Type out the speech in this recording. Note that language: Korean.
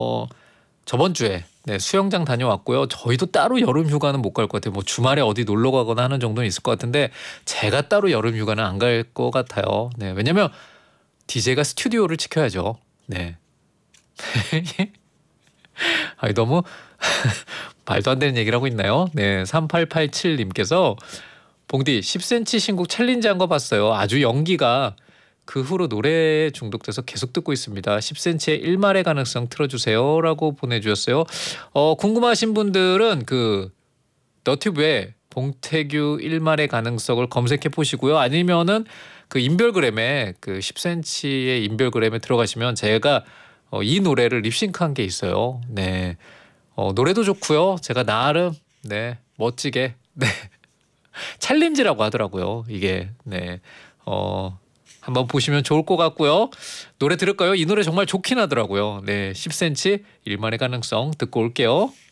저번 주에 네, 수영장 다녀왔고요. 저희도 따로 여름 휴가는 못 갈 것 같아요. 뭐 주말에 어디 놀러 가거나 하는 정도는 있을 것 같은데 제가 따로 여름 휴가는 안 갈 것 같아요. 네, 왜냐면 DJ가 스튜디오를 지켜야죠. 네. 아니, 너무 말도 안 되는 얘기를 하고 있나요? 네, 3887님께서 봉디 10cm 신곡 챌린지 한 거 봤어요. 아주 연기가 그 후로 노래에 중독돼서 계속 듣고 있습니다. 10cm의 일말의 가능성 틀어주세요 라고 보내주셨어요. 궁금하신 분들은 그 너튜브에 봉태규 일말의 가능성을 검색해 보시고요. 아니면은 그 인별그램에 그 10cm의 인별그램에 들어가시면 제가 이 노래를 립싱크한 게 있어요. 네, 노래도 좋고요. 제가 나름 네 멋지게 네 챌린지라고 하더라고요. 이게 네 한번 보시면 좋을 것 같고요. 노래 들을까요? 이 노래 정말 좋긴 하더라고요. 네, 10cm 일만의 가능성 듣고 올게요.